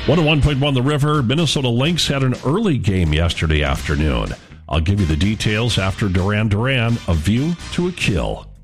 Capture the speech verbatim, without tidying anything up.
one oh one point one The River, Minnesota Lynx had an early game yesterday afternoon. I'll give you the details after Duran Duran, A View to a Kill.